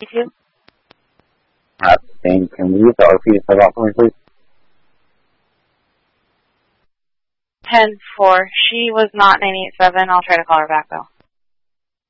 You? Can we use the RP sub out for me, please? 10-4. She was not 987. I'll try to call her back, though.